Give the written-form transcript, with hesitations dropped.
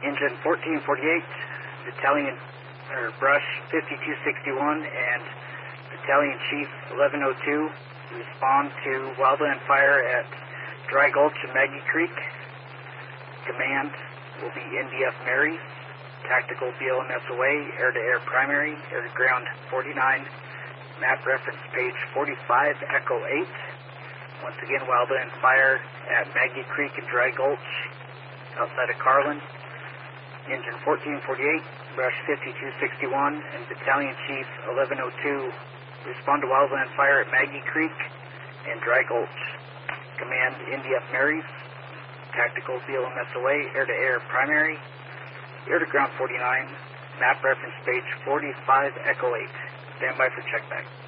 Engine 1448, Battalion Brush 5261, and Battalion Chief 1102 respond to wildland fire at Dry Gulch and Maggie Creek. Command will be NDF Mary, Tactical BLMSOA, air-to-air primary, air-to-ground 49, map reference page 45, Echo 8. Once again, wildland fire at Maggie Creek and Dry Gulch outside of Carlin. Engine 1448, Brush 5261, and Battalion Chief 1102 respond to wildland fire at Maggie Creek and Dry Gulch. Command NDF Marys, Tactical BLMSOA, air-to-air primary, air-to-ground 49, map reference page 45, Echo 8. Stand by for checkback.